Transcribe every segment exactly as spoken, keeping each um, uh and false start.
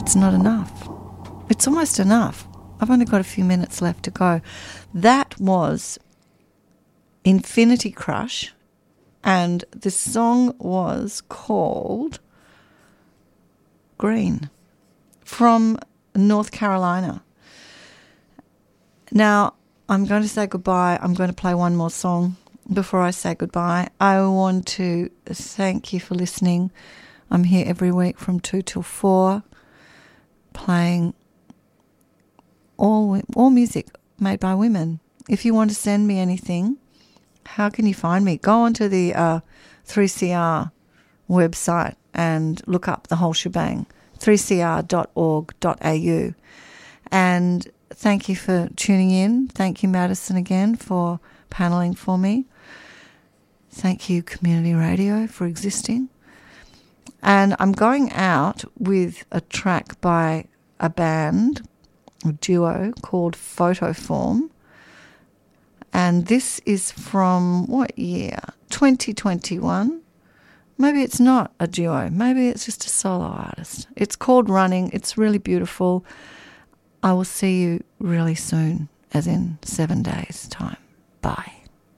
it's not enough. It's almost enough. I've only got a few minutes left to go. That was Infinity Crush, and the song was called Green from North Carolina. Now, I'm going to say goodbye. I'm going to play one more song before I say goodbye. I want to thank you for listening. I'm here every week from two till four, playing all all music made by women. If you want to send me anything, how can you find me? Go onto the uh, three C R website and look up the whole shebang, three c r dot org dot a u. And thank you for tuning in. Thank you, Madison, again, for panelling for me. Thank you, Community Radio, for existing. And I'm going out with a track by a band, a duo called Photoform. And this is from what year? twenty twenty-one. Maybe it's not a duo. Maybe it's just a solo artist. It's called Running. It's really beautiful. I will see you really soon, as in seven days' time. Bye.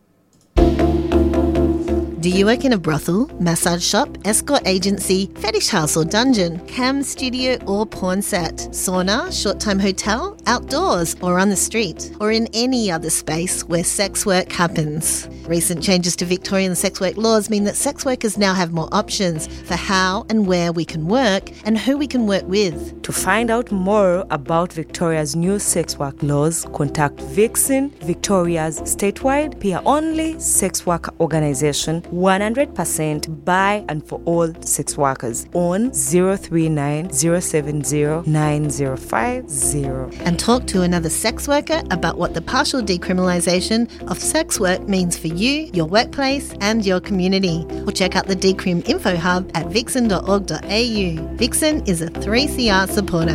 Do you work in a brothel, massage shop, escort agency, fetish house or dungeon, cam studio or porn set, sauna, short-time hotel, outdoors or on the street, or in any other space where sex work happens? Recent changes to Victorian sex work laws mean that sex workers now have more options for how and where we can work and who we can work with. To find out more about Victoria's new sex work laws, contact Vixen, Victoria's statewide peer-only sex worker organization, one hundred percent by and for all sex workers, on zero three nine, zero seven zero, nine zero five zero. And talk to another sex worker about what the partial decriminalisation of sex work means for you, your workplace and your community. Or check out the Decrim Info Hub at vixen dot org dot a u. Vixen is a three C R supporter.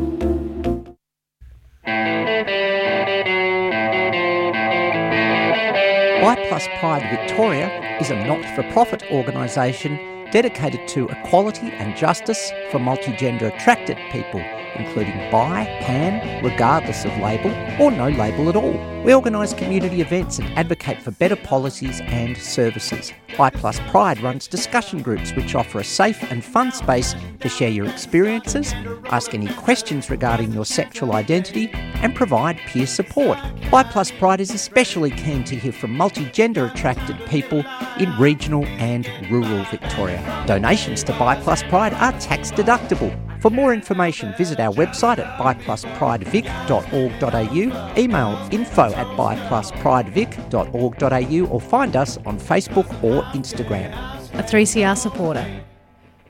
Bi Plus Pride Victoria is a not-for-profit organisation dedicated to equality and justice for multigender attracted people, including bi, pan, regardless of label, or no label at all. We organise community events and advocate for better policies and services. Bi Plus Pride runs discussion groups which offer a safe and fun space to share your experiences, ask any questions regarding your sexual identity, and provide peer support. Bi Plus Pride is especially keen to hear from multigender attracted people in regional and rural Victoria. Donations to Bi Plus Pride are tax deductible. For more information, visit our website at bi plus pride vic dot org dot a u, email info at bi plus pride vic dot org dot a u, or find us on Facebook or Instagram. A three C R supporter.